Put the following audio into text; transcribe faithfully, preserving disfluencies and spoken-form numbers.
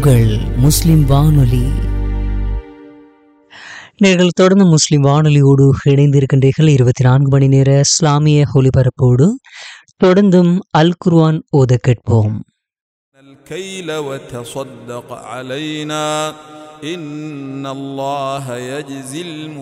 உங்கள் முஸ்லிம் வானொலி. நீங்கள் தொடர்ந்து முஸ்லிம் வானொலியோடு இணைந்திருக்கின்றீர்கள். இருபத்தி நான்கு மணி நேர இஸ்லாமிய ஒலிபரப்போடு தொடர்ந்தும் அல் குர்ஆன் ஓத கேட்போம். الكيل وتصدق علينا إن الله يجزي